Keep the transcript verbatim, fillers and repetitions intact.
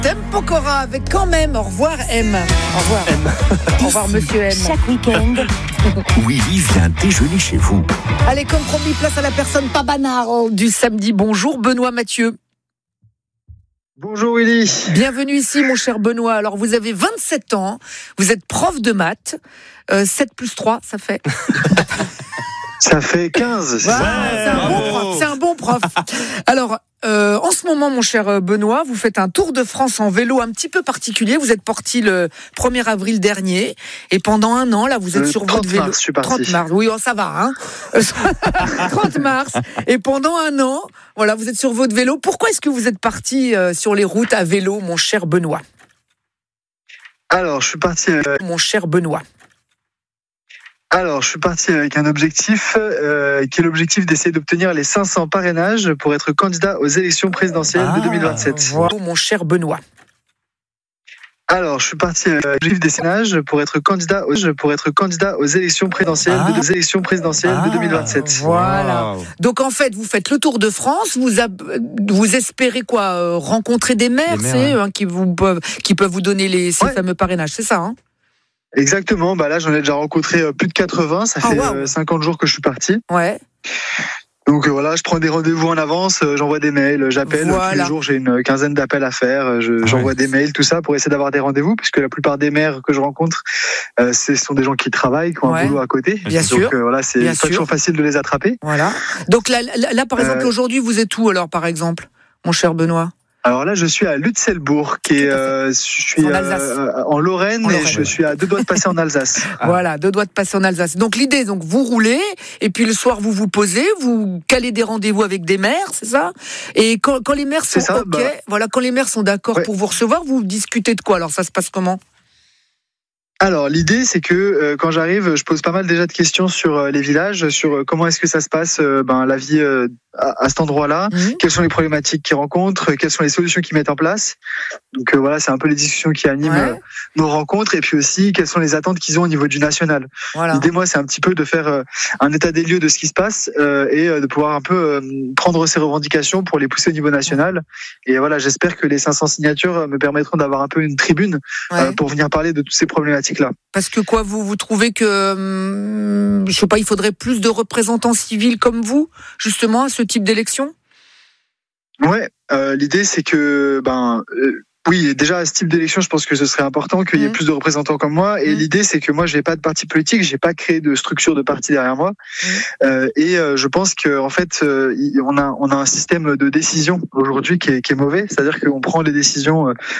Thème Pokora avec quand même. Au revoir M. Au revoir M. Au revoir Monsieur M. Chaque week-end, Willy vient déjeuner chez vous. Allez, comme promis, place à la personne pas banale du samedi. Bonjour Benoît Mathieu. Bonjour Willy. Bienvenue ici mon cher Benoît. Alors vous avez vingt-sept ans, vous êtes prof de maths. Euh, sept plus trois, ça fait... Ça fait quinze. Voilà, c'est, un bon prof, c'est un bon prof. Alors, euh, en ce moment, mon cher Benoît, vous faites un tour de France en vélo un petit peu particulier. Vous êtes parti le premier avril dernier. Et pendant un an, là, vous êtes Le sur votre vélo. trente mars, je suis parti. trente mars, oui, oh, ça va, hein. trente mars. Et pendant un an, voilà, vous êtes sur votre vélo. Pourquoi est-ce que vous êtes parti euh, sur les routes à vélo, mon cher Benoît? Alors, je suis parti. Euh... Mon cher Benoît. Alors, je suis parti avec un objectif euh, qui est l'objectif d'essayer d'obtenir les cinq cents parrainages pour être candidat aux élections présidentielles Ah, de deux mille vingt-sept. Voilà, mon cher Benoît. Alors, je suis parti avec l'objectif des parrainages pour être candidat aux, pour être candidat aux élections présidentielles Ah. de, aux élections présidentielles Ah, de deux mille vingt-sept. Voilà. Donc en fait, vous faites le tour de France, vous, ab- vous espérez quoi euh, rencontrer des maires, Des maires, c'est, ouais. hein, qui, vous peuvent, qui peuvent vous donner les, ces Ouais. fameux parrainages, c'est ça, hein? Exactement. Bah là, j'en ai déjà rencontré euh, plus de quatre-vingts. Ça Ah, fait wow. euh, cinquante jours que je suis parti. Ouais. Donc euh, voilà, je prends des rendez-vous en avance, euh, j'envoie des mails, j'appelle. Voilà. Tous les jours, j'ai une quinzaine d'appels à faire. euh, Je, Ah j'envoie ouais. des mails, tout ça, pour essayer d'avoir des rendez-vous, puisque la plupart des maires que je rencontre, euh, ce sont des gens qui travaillent, qui ont Ouais. un boulot à côté. Bien Donc sûr. euh, voilà, c'est Bien pas sûr. toujours facile de les attraper. Voilà. Donc là, là, là, par exemple, Euh, aujourd'hui, vous êtes où alors, par exemple, mon cher Benoît? Alors là, je suis à Lutzelbourg, qui est, Tout à fait. euh, je suis En euh, Alsace. en Lorraine, En et Lorraine, je ouais. suis à deux doigts de passer en Alsace. Ah. Voilà, deux doigts de passer en Alsace. Donc l'idée, donc vous roulez, et puis le soir vous vous posez, vous calez des rendez-vous avec des maires, c'est ça? Et quand, quand les maires sont C'est ça, ok, bah. voilà, quand les maires sont d'accord Ouais. pour vous recevoir, vous discutez de quoi? Alors ça se passe comment? Alors l'idée, c'est que euh, quand j'arrive, je pose pas mal déjà de questions sur euh, les villages, sur euh, comment est-ce que ça se passe, euh, ben la vie euh, à, à cet endroit-là. Mmh. Quelles sont les problématiques qu'ils rencontrent, quelles sont les solutions qu'ils mettent en place. Donc euh, voilà, c'est un peu les discussions qui animent Ouais. euh, nos rencontres, et puis aussi quelles sont les attentes qu'ils ont au niveau du national. Voilà. L'idée, moi, c'est un petit peu de faire euh, un état des lieux de ce qui se passe euh, et euh, de pouvoir un peu euh, prendre ces revendications pour les pousser au niveau national. Et voilà, j'espère que les cinq cents signatures euh, me permettront d'avoir un peu une tribune Ouais. euh, pour venir parler de toutes ces problématiques-là. Parce que quoi, vous vous trouvez que, hum, je sais pas, il faudrait plus de représentants civils comme vous, justement, à ce type d'élection? Ouais, euh, l'idée, c'est que ben euh, oui, déjà à ce type d'élection, je pense que ce serait important qu'il y ait Mmh. plus de représentants comme moi. Et Mmh. l'idée, c'est que moi, j'ai pas de parti politique, j'ai pas créé de structure de parti derrière moi. Mmh. Euh, et euh, je pense que en fait, euh, il- on a on a un système de décision aujourd'hui qui est, qui est mauvais. C'est-à-dire qu'on prend les décisions euh,